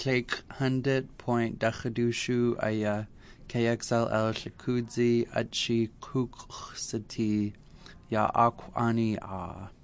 Click 100.Dachadushu aya KXLL Shakudzi Achi Kuksati Ya Akwani A.